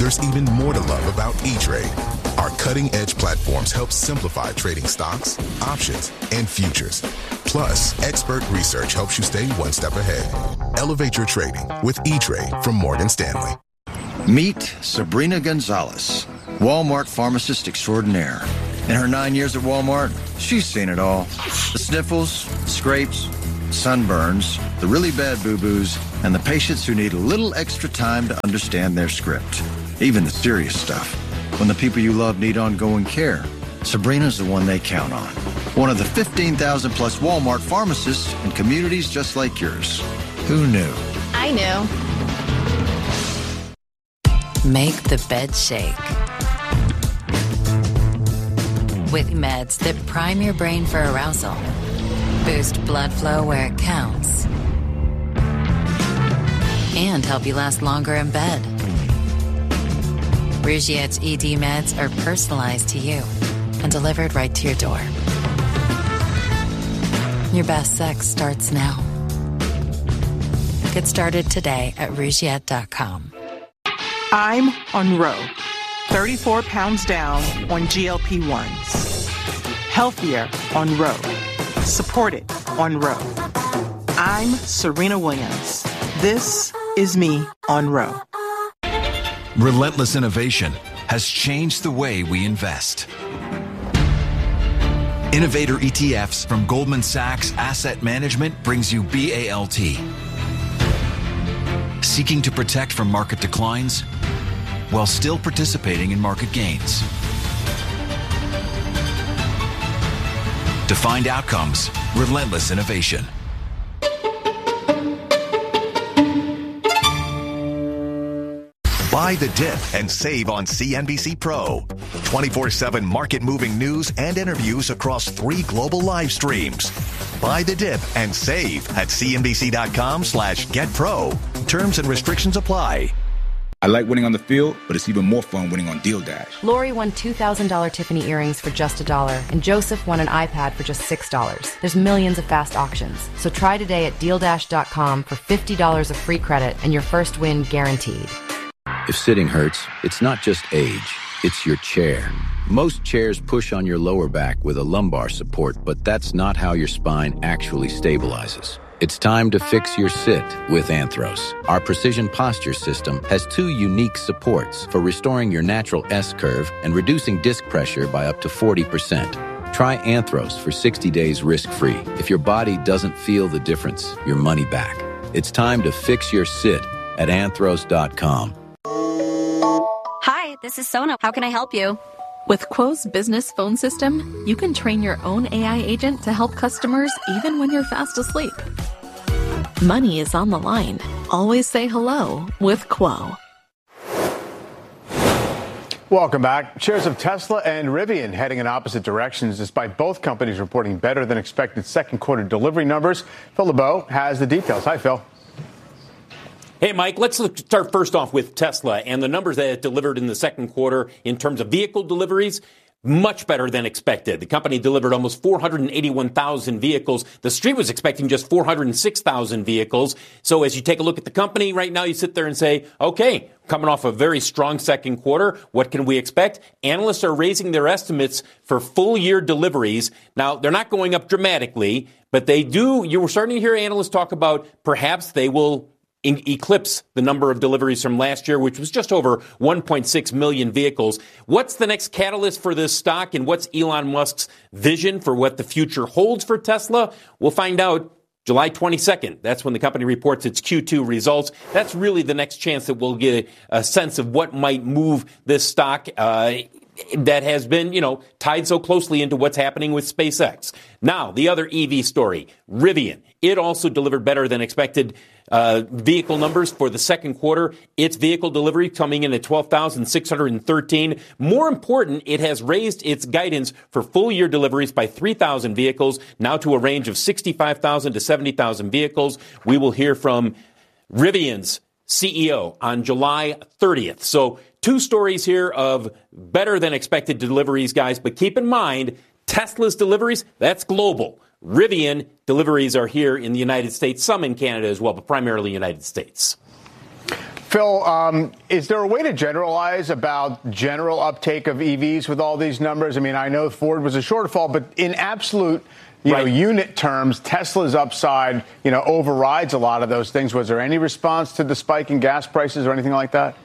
There's even more to love about E-Trade. Our cutting-edge platforms help simplify trading stocks, options, and futures. Plus, expert research helps you stay one step ahead. Elevate your trading with E-Trade from Morgan Stanley. Meet Sabrina Gonzalez, Walmart pharmacist extraordinaire. In her 9 years at Walmart, she's seen it all. The sniffles, scrapes, sunburns, the really bad boo-boos, and the patients who need a little extra time to understand their script. Even the serious stuff. When the people you love need ongoing care, Sabrina's the one they count on. One of the 15,000 plus Walmart pharmacists in communities just like yours. Who knew? I knew. Make the bed shake. With meds that prime your brain for arousal, boost blood flow where it counts, and help you last longer in bed. Rougiette's ED meds are personalized to you and delivered right to your door. Your best sex starts now. Get started today at Rougiette.com. I'm on Ro, 34 pounds down on GLP-1s. Healthier on Ro. Supported on Ro. I'm Serena Williams. This is me on Ro. Relentless innovation has changed the way we invest. Innovator ETFs from Goldman Sachs Asset Management brings you BALT. Seeking to protect from market declines while still participating in market gains. Defined outcomes, relentless innovation. Buy the dip and save on CNBC Pro. 24/7 market-moving news and interviews across 3 global live streams. Buy the dip and save at cnbc.com/getpro. Terms and restrictions apply. I like winning on the field, but it's even more fun winning on Deal Dash. Lori won $2,000 Tiffany earrings for just $1, and Joseph won an iPad for just $6. There's millions of fast auctions. So try today at DealDash.com for $50 of free credit and your first win guaranteed. If sitting hurts, it's not just age, it's your chair. Most chairs push on your lower back with a lumbar support, but that's not how your spine actually stabilizes. It's time to fix your sit with Anthros. Our precision posture system has 2 unique supports for restoring your natural S-curve and reducing disc pressure by up to 40%. Try Anthros for 60 days risk-free. If your body doesn't feel the difference, your money back. It's time to fix your sit at anthros.com. Hi, this is Sona. How can I help you? With Quo's business phone system, you can train your own AI agent to help customers even when you're fast asleep. Money is on the line. Always say hello with Quo. Welcome back. Shares of Tesla and Rivian heading in opposite directions despite both companies reporting better than expected second quarter delivery numbers. Phil LeBeau has the details. Hi, Phil. Hey, Mike, let's start first off with Tesla and the numbers that it delivered in the second quarter in terms of vehicle deliveries. Much better than expected. The company delivered almost 481,000 vehicles. The street was expecting just 406,000 vehicles. So as you take a look at the company right now, you sit there and say, okay, coming off a very strong second quarter, what can we expect? Analysts are raising their estimates for full year deliveries. Now, they're not going up dramatically, but they do. You were starting to hear analysts talk about perhaps they will eclipse the number of deliveries from last year, which was just over 1.6 million vehicles. What's the next catalyst for this stock, and what's Elon Musk's vision for what the future holds for Tesla? We'll find out July 22nd. That's when the company reports its Q2 results. That's really the next chance that we'll get a sense of what might move this stock that has been, tied so closely into what's happening with SpaceX. Now, the other EV story, Rivian. It also delivered better than expected vehicle numbers for the second quarter. Its vehicle delivery coming in at 12,613. More important, it has raised its guidance for full year deliveries by 3,000 vehicles, now to a range of 65,000 to 70,000 vehicles. We will hear from Rivian's CEO on July 30th. So 2 stories here of better than expected deliveries, guys. But keep in mind, Tesla's deliveries, that's global. Rivian deliveries are here in the United States, some in Canada as well, but primarily United States. Phil, is there a way to generalize about general uptake of EVs with all these numbers? I mean, I know Ford was a shortfall, but in absolute unit terms, Tesla's upside, overrides a lot of those things. Was there any response to the spike in gas prices or anything like that?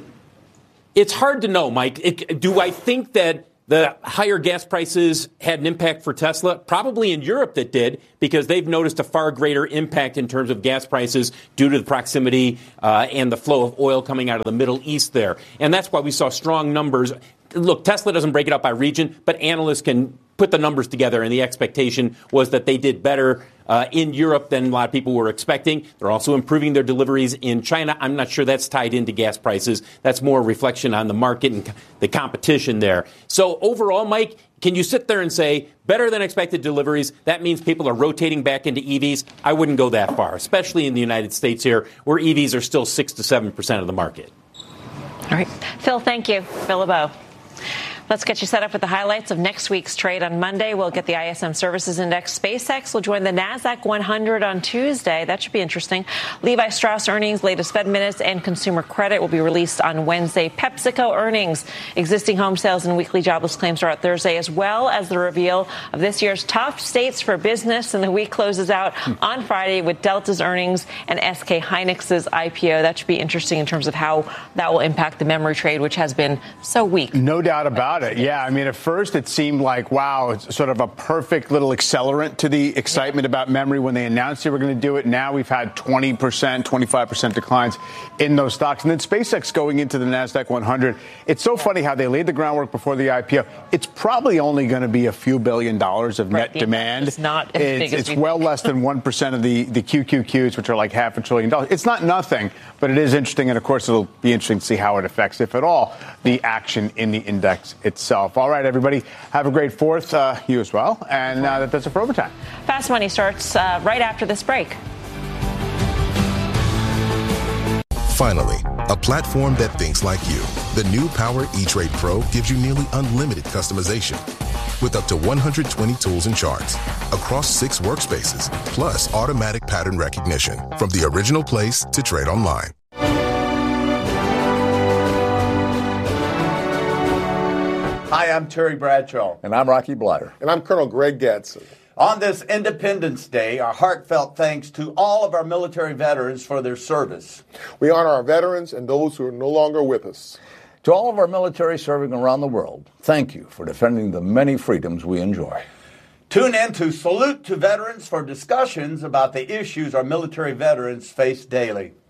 It's hard to know, Mike. Do I think that the higher gas prices had an impact for Tesla? Probably in Europe that did, because they've noticed a far greater impact in terms of gas prices due to the proximity and the flow of oil coming out of the Middle East there. And that's why we saw strong numbers. Look, Tesla doesn't break it up by region, but analysts can put the numbers together, and the expectation was that they did better in Europe than a lot of people were expecting. They're also improving their deliveries in China. I'm not sure that's tied into gas prices. That's more a reflection on the market and the competition there. So overall, Mike, can you sit there and say better than expected deliveries? That means people are rotating back into EVs. I wouldn't go that far, especially in the United States here, where EVs are still 6 to 7% of the market. All right. Phil, thank you. Phil LeBeau. Let's get you set up with the highlights of next week's trade. On Monday, we'll get the ISM Services Index. SpaceX will join the NASDAQ 100 on Tuesday. That should be interesting. Levi Strauss earnings, latest Fed minutes, and consumer credit will be released on Wednesday. PepsiCo earnings, existing home sales, and weekly jobless claims are out Thursday, as well as the reveal of this year's top states for business. And the week closes out on Friday with Delta's earnings and SK Hynix's IPO. That should be interesting in terms of how that will impact the memory trade, which has been so weak. No doubt about it. Yeah, I mean, at first it seemed like, wow, it's sort of a perfect little accelerant to the excitement about memory when they announced they were going to do it. Now we've had 20%, 25% declines in those stocks. And then SpaceX going into the NASDAQ 100. It's so funny how they laid the groundwork before the IPO. It's probably only going to be a few $billions of net demand. It's not as big as it's well less than 1% of the QQQs, which are like $500 billion. It's not nothing, but it is interesting. And, of course, it'll be interesting to see how it affects, if at all, the action in the index itself. All right, everybody, have a great 4th. You as well. And that's it for Overtime. Fast Money starts right after this break. Finally, a platform that thinks like you. The new Power E-Trade Pro gives you nearly unlimited customization with up to 120 tools and charts across 6 workspaces, plus automatic pattern recognition from the original place to trade online. Hi, I'm Terry Bradshaw. And I'm Rocky Blatter. And I'm Colonel Greg Gadsden. On this Independence Day, our heartfelt thanks to all of our military veterans for their service. We honor our veterans and those who are no longer with us. To all of our military serving around the world, thank you for defending the many freedoms we enjoy. Tune in to Salute to Veterans for discussions about the issues our military veterans face daily.